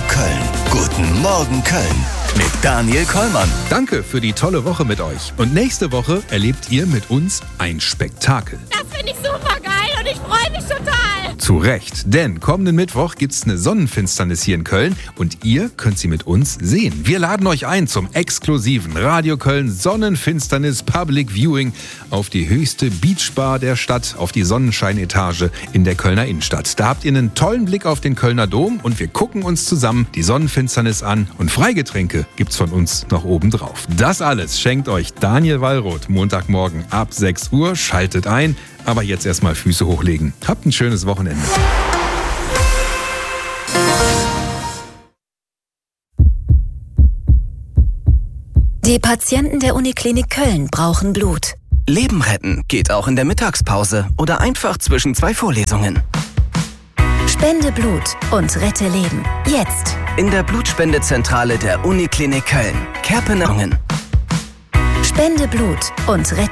Köln. Guten Morgen Köln mit Daniel Kollmann. Danke für die tolle Woche mit euch. Und nächste Woche erlebt ihr mit uns ein Spektakel. Das finde ich super geil und ich freue mich total. Zu Recht, denn kommenden Mittwoch gibt's eine Sonnenfinsternis hier in Köln und ihr könnt sie mit uns sehen. Wir laden euch ein zum exklusiven Radio Köln Sonnenfinsternis Public Viewing auf die höchste Beachbar der Stadt, auf die Sonnenscheinetage in der Kölner Innenstadt. Da habt ihr einen tollen Blick auf den Kölner Dom und wir gucken uns zusammen die Sonnenfinsternis an und Freigetränke gibt's von uns noch oben drauf. Das alles schenkt euch Daniel Wallroth Montagmorgen ab 6 Uhr. Schaltet ein, aber jetzt erstmal Füße hochlegen. Habt ein schönes Wochenende. Die Patienten der Uniklinik Köln brauchen Blut. Leben retten geht auch in der Mittagspause oder einfach zwischen 2 Vorlesungen. Spende Blut und rette Leben. Jetzt. In der Blutspendezentrale der Uniklinik Köln. Kerpenungen. Spende Blut und rette